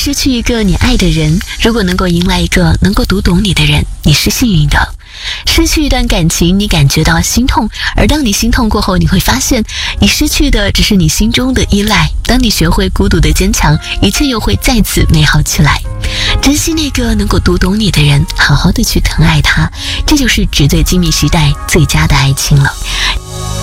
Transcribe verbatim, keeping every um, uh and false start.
失去一个你爱的人，如果能够迎来一个能够读懂你的人，你是幸运的。失去一段感情，你感觉到心痛，而当你心痛过后，你会发现你失去的只是你心中的依赖。当你学会孤独的坚强，一切又会再次美好起来。珍惜那个能够读懂你的人，好好的去疼爱他，这就是纸醉金迷时代最佳的爱情了。